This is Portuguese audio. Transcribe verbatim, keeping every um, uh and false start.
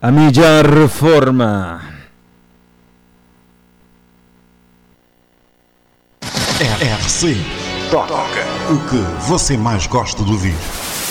A mídia reforma. R C Toca o que você mais gosta de ouvir.